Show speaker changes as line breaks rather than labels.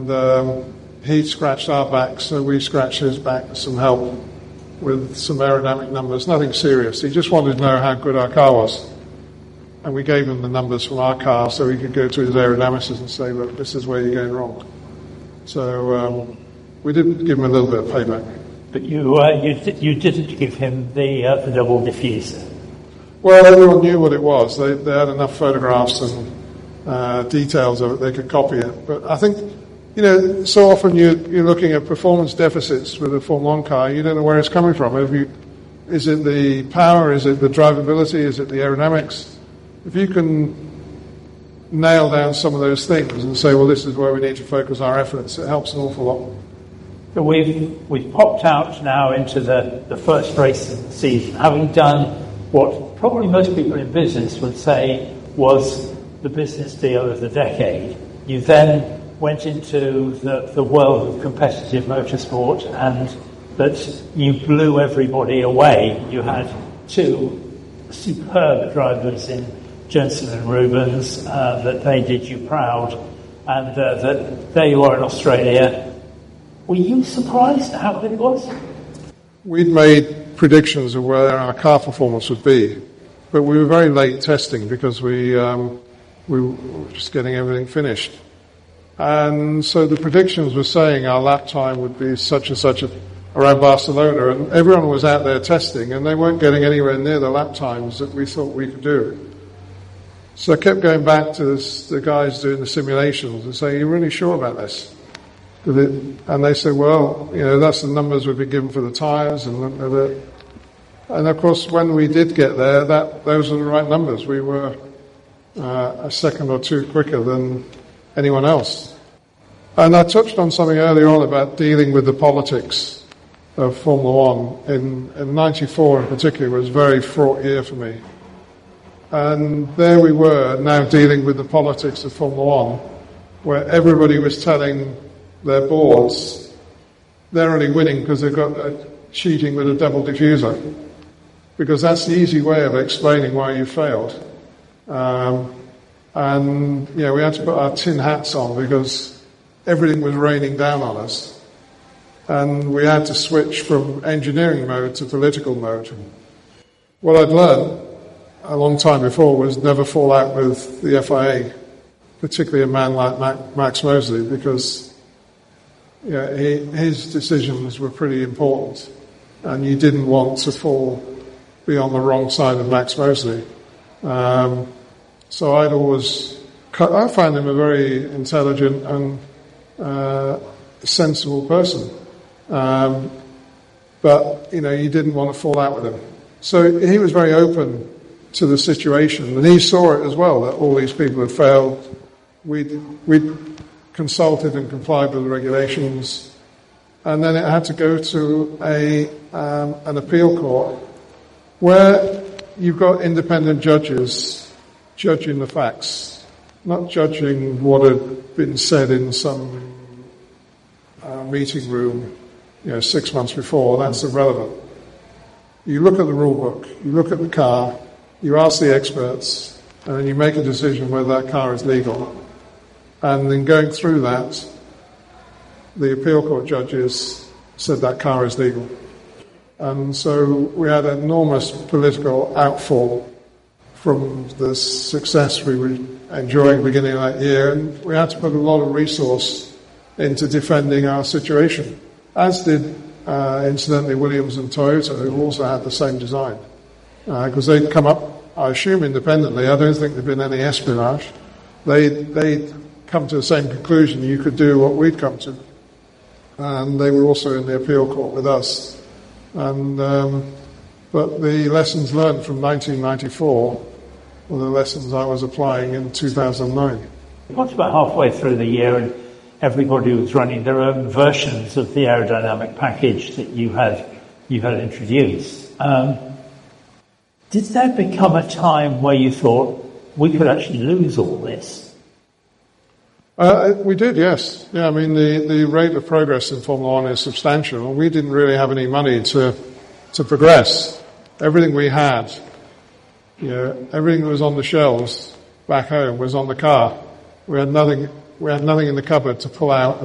and he scratched our back, so we scratched his back with some help with some aerodynamic numbers, nothing serious. He just wanted to know how good our car was. And we gave him the numbers from our car so he could go to his aerodynamicist and say, look, this is where you're going wrong. So we did give him a little bit of payback.
But you didn't give him the double diffuser?
Well, everyone knew what it was. They had enough photographs and details of it, they could copy it. But I think, so often you're looking at performance deficits with a Formula 1 car, you don't know where it's coming from. Is it the power? Is it the drivability? Is it the aerodynamics? If you can nail down some of those things and say, well, this is where we need to focus our efforts, it helps an awful lot.
So we've popped out now into the first race of the season, having done what probably most people in business would say was the business deal of the decade. You then went into the world of competitive motorsport, and that you blew everybody away. You had two superb drivers in Jensen and Rubens, that they did you proud, and that there you are in Australia. Were you surprised at how good it was?
We'd made predictions of where our car performance would be, but we were very late testing because we were just getting everything finished. And so the predictions were saying our lap time would be such and such around Barcelona, and everyone was out there testing, and they weren't getting anywhere near the lap times that we thought we could do. So I kept going back to the guys doing the simulations and saying, are you really sure about this? And they said, well, that's the numbers we've been given for the tyres. And of course, when we did get there, those were the right numbers. We were a second or two quicker than anyone else. And I touched on something earlier on about dealing with the politics of Formula 1. In 94 in particular was a very fraught year for me. And there we were now dealing with the politics of Formula 1, where everybody was telling their boards they're only winning because they've got cheating with a double diffuser, because that's the easy way of explaining why you failed. And we had to put our tin hats on because everything was raining down on us, and we had to switch from engineering mode to political mode. What I'd learned a long time before was never fall out with the FIA, particularly a man like Max Mosley, because his decisions were pretty important, and you didn't want to be on the wrong side of Max Mosley. So I found him a very intelligent and sensible person. But you didn't want to fall out with him. So he was very open to the situation, and he saw it as well, that all these people had failed. We'd consulted and complied with the regulations, and then it had to go to an appeal court where you've got independent judges judging the facts, not judging what had been said in some meeting room 6 months before. That's irrelevant. You look at the rule book, you look at the car, you ask the experts, and then you make a decision whether that car is legal. And then going through that, the appeal court judges said that car is legal. And so we had an enormous political outfall from the success we were enjoying at the beginning of that year, and we had to put a lot of resource into defending our situation, as did, incidentally, Williams and Toyota, who also had the same design. Because they'd come up, I assume independently, I don't think there'd been any espionage. They'd come to the same conclusion, you could do what we'd come to. And they were also in the appeal court with us. And but the lessons learned from 1994 were the lessons I was applying in 2009.
It got about halfway through the year, and everybody was running their own versions of the aerodynamic package that you had introduced. Did there become a time where you thought we could actually lose all this?
We did, yes. Yeah, I mean, the rate of progress in Formula 1 is substantial. We didn't really have any money to progress. Everything we had, everything that was on the shelves back home was on the car. We had nothing in the cupboard to pull out